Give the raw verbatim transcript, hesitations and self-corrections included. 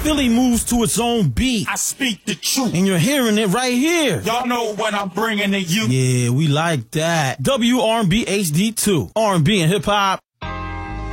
Philly moves to its own beat. I speak the truth. And you're hearing it right here. Y'all know what I'm bringing to you. Yeah, we like that. W R and B H D two. R and B and hip hop